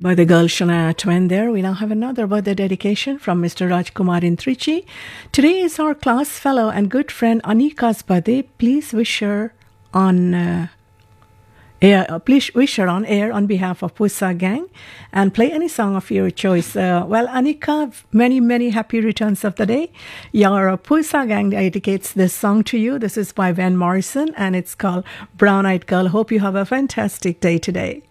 By the girl Shania Twain there, we now have another birthday dedication from Mr. Rajkumar in Trichy. Today is our class fellow and good friend Anika's birthday. Please wish her on air on behalf of Pusa Gang and play any song of your choice. Well, Anika, many happy returns of the day. Your Pusa Gang dedicates this song to you. This is by Van Morrison and it's called Brown Eyed Girl. Hope you have a fantastic day today.